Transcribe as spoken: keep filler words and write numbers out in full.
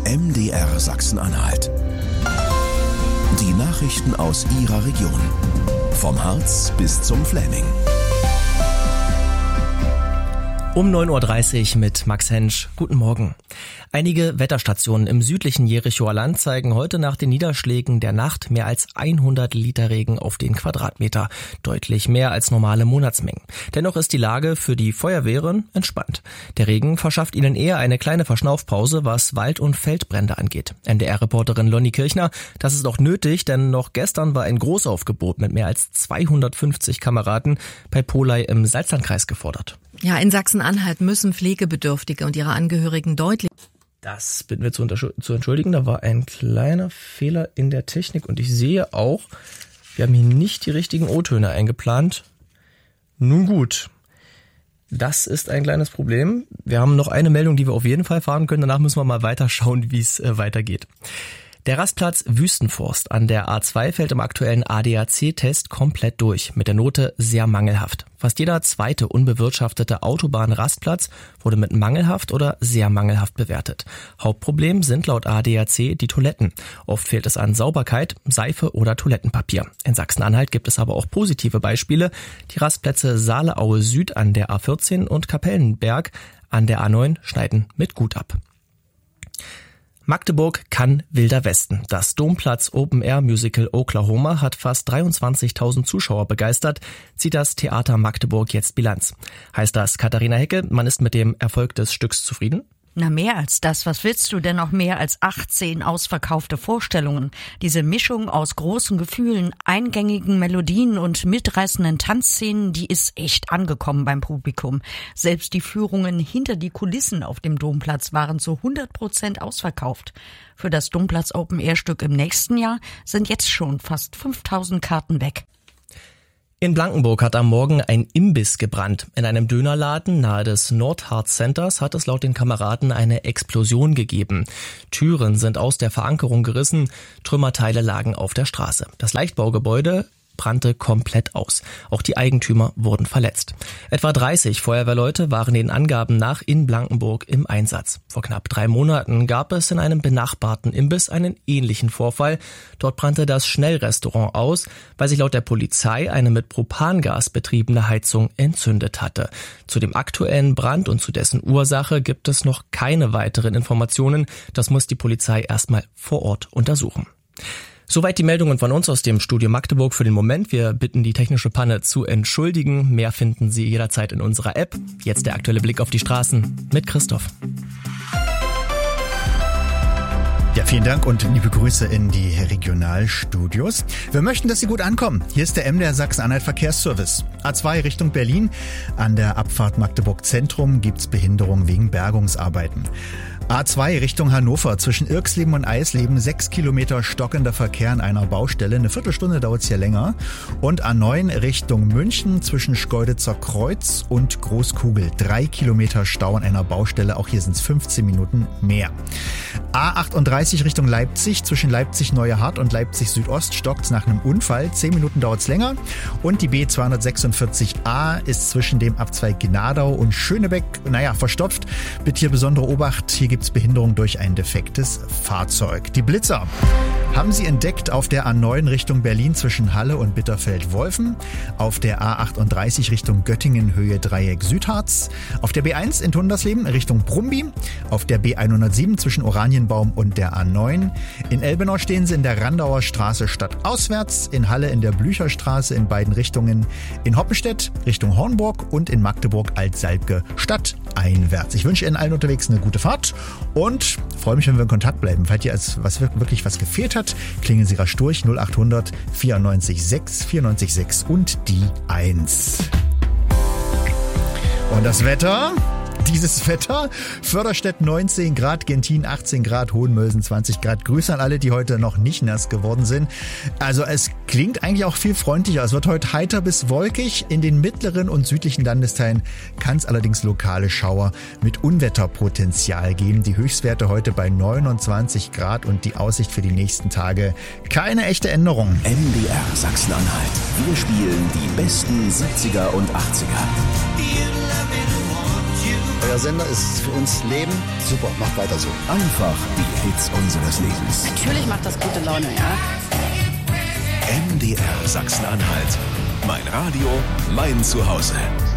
M D R Sachsen-Anhalt. Die Nachrichten aus Ihrer Region. Vom Harz bis zum Fläming. Um neun Uhr dreißig mit Max Hensch. Guten Morgen. Einige Wetterstationen im südlichen Jerichoer Land zeigen heute nach den Niederschlägen der Nacht mehr als hundert Liter Regen auf den Quadratmeter. Deutlich mehr als normale Monatsmengen. Dennoch ist die Lage für die Feuerwehren entspannt. Der Regen verschafft ihnen eher eine kleine Verschnaufpause, was Wald- und Feldbrände angeht. N D R-Reporterin Lonnie Kirchner, das ist auch nötig, denn noch gestern war ein Großaufgebot mit mehr als zweihundertfünfzig Kameraden bei Polei im Salzlandkreis gefordert. Ja, in Sachsen-Anhalt müssen Pflegebedürftige und ihre Angehörigen deutlich... Das bitten wir zu, zu entschuldigen. Da war ein kleiner Fehler in der Technik und ich sehe auch, wir haben hier nicht die richtigen O-Töne eingeplant. Nun gut, das ist ein kleines Problem. Wir haben noch eine Meldung, die wir auf jeden Fall fahren können. Danach müssen wir mal weiter schauen, wie es äh, weitergeht. Der Rastplatz Wüstenforst an der A zwei fällt im aktuellen A D A C-Test komplett durch, mit der Note sehr mangelhaft. Fast jeder zweite unbewirtschaftete Autobahnrastplatz wurde mit mangelhaft oder sehr mangelhaft bewertet. Hauptproblem sind laut A D A C die Toiletten. Oft fehlt es an Sauberkeit, Seife oder Toilettenpapier. In Sachsen-Anhalt gibt es aber auch positive Beispiele. Die Rastplätze Saale-Aue Süd an der A vierzehn und Kapellenberg an der A neun schneiden mit gut ab. Magdeburg kann Wilder Westen. Das Domplatz Open-Air-Musical Oklahoma hat fast dreiundzwanzigtausend Zuschauer begeistert, zieht das Theater Magdeburg jetzt Bilanz. Heißt das, Katharina Hecke, man ist mit dem Erfolg des Stücks zufrieden? Na, mehr als das. Was willst du denn noch mehr als achtzehn ausverkaufte Vorstellungen? Diese Mischung aus großen Gefühlen, eingängigen Melodien und mitreißenden Tanzszenen, die ist echt angekommen beim Publikum. Selbst die Führungen hinter die Kulissen auf dem Domplatz waren zu hundert Prozent ausverkauft. Für das Domplatz Open-Air-Stück im nächsten Jahr sind jetzt schon fast fünftausend Karten weg. In Blankenburg hat am Morgen ein Imbiss gebrannt. In einem Dönerladen nahe des Nordharz Centers hat es laut den Kameraden eine Explosion gegeben. Türen sind aus der Verankerung gerissen, Trümmerteile lagen auf der Straße. Das Leichtbaugebäude brannte komplett aus. Auch die Eigentümer wurden verletzt. Etwa dreißig Feuerwehrleute waren den Angaben nach in Blankenburg im Einsatz. Vor knapp drei Monaten gab es in einem benachbarten Imbiss einen ähnlichen Vorfall. Dort brannte das Schnellrestaurant aus, weil sich laut der Polizei eine mit Propangas betriebene Heizung entzündet hatte. Zu dem aktuellen Brand und zu dessen Ursache gibt es noch keine weiteren Informationen. Das muss die Polizei erstmal vor Ort untersuchen. Soweit die Meldungen von uns aus dem Studio Magdeburg für den Moment. Wir bitten die technische Panne zu entschuldigen. Mehr finden Sie jederzeit in unserer App. Jetzt der aktuelle Blick auf die Straßen mit Christoph. Ja, vielen Dank und liebe Grüße in die Regionalstudios. Wir möchten, dass Sie gut ankommen. Hier ist der M D R Sachsen-Anhalt Verkehrsservice. A zwei Richtung Berlin. An der Abfahrt Magdeburg Zentrum gibt's Behinderung wegen Bergungsarbeiten. A zwei Richtung Hannover zwischen Irksleben und Eisleben, sechs Kilometer stockender Verkehr an einer Baustelle. Eine Viertelstunde dauert es hier länger. Und A neun Richtung München zwischen Schkeuditzer Kreuz und Großkugel. Drei Kilometer Stau an einer Baustelle. Auch hier sind es fünfzehn Minuten mehr. A achtunddreißig Richtung Leipzig zwischen Leipzig-Neue Hart und Leipzig-Südost stockt es nach einem Unfall. Zehn Minuten dauert es länger. Und die B zweihundertsechsundvierzig A ist zwischen dem Abzweig Gnadau und Schönebeck, naja, verstopft. Bitte hier besondere Obacht. Hier gibt es Behinderung durch ein defektes Fahrzeug. Die Blitzer haben Sie entdeckt auf der A neun Richtung Berlin zwischen Halle und Bitterfeld-Wolfen, auf der A achtunddreißig Richtung Göttingen Höhe Dreieck Südharz, auf der B eins in Tundersleben Richtung Brumby, auf der B hundertsieben zwischen Oranienbaum und der A neun. In Elbenau stehen Sie in der Randauer Straße stadtauswärts, in Halle in der Blücherstraße in beiden Richtungen, in Hoppenstedt Richtung Hornburg und in Magdeburg Altsalbke stadteinwärts. Ich wünsche Ihnen allen unterwegs eine gute Fahrt und freue mich, wenn wir in Kontakt bleiben. Falls dir als was wirklich was gefehlt hat, klingeln Sie rasch durch null achthundert vierundneunzig sechs vierundneunzig sechs und die eins. Und das Wetter? Dieses Wetter, Förderstedt neunzehn Grad, Gentin achtzehn Grad, Hohenmölsen zwanzig Grad. Grüße an alle, die heute noch nicht nass geworden sind. Also es klingt eigentlich auch viel freundlicher. Es wird heute heiter bis wolkig. In den mittleren und südlichen Landesteilen kann es allerdings lokale Schauer mit Unwetterpotenzial geben. Die Höchstwerte heute bei neunundzwanzig Grad und die Aussicht für die nächsten Tage keine echte Änderung. M D R Sachsen-Anhalt. Wir spielen die besten siebziger und achtziger. You Euer Sender ist für uns Leben. Super, macht weiter so. Einfach die Hits unseres Lebens. Natürlich macht das gute Laune, ja. M D R Sachsen-Anhalt. Mein Radio, mein Zuhause.